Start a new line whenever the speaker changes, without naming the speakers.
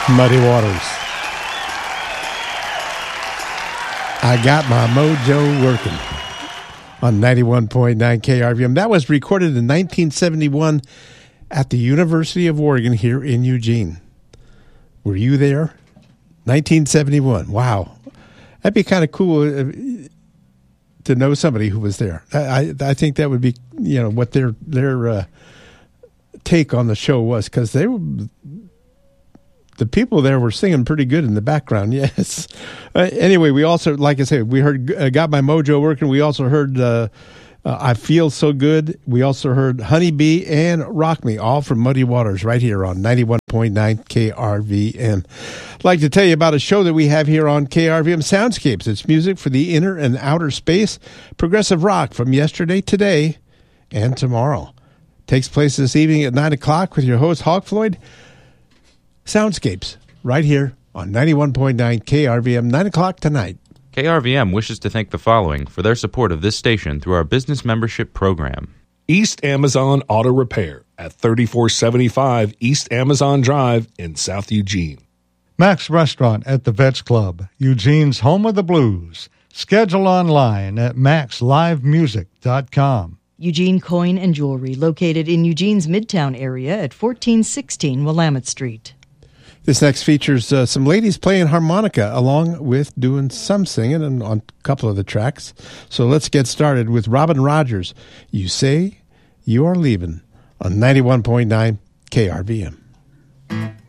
Muddy Waters. I got my mojo working on 91.9 KRVM. That was recorded in 1971 at the University of Oregon here in Eugene. Were you there? 1971. Wow. That'd be kind of cool to know somebody who was there. I think that would be, what their take on the show was, because the people there were singing pretty good in the background. Yes. Anyway, we also, like I said, we heard Got My Mojo Working. We also heard I Feel So Good. We also heard Honeybee and Rock Me, all from Muddy Waters right here on 91.9 KRVM. I'd like to tell you about a show that we have here on KRVM, Soundscapes. It's music for the inner and outer space, progressive rock from yesterday, today, and tomorrow. Takes place this evening at 9 o'clock with your host, Hawk Floyd. Soundscapes, right here on 91.9 KRVM, 9 o'clock tonight.
KRVM wishes to thank the following for their support of this station through our business membership program.
East Amazon Auto Repair at 3475 East Amazon Drive in South Eugene.
Max Restaurant at the Vets Club, Eugene's home of the blues. Schedule online at maxlivemusic.com.
Eugene Coin and Jewelry, located in Eugene's Midtown area at 1416 Willamette Street.
This next features some ladies playing harmonica along with doing some singing and on a couple of the tracks. So let's get started with Robin Rogers. You Say You Are Leaving on 91.9 KRVM.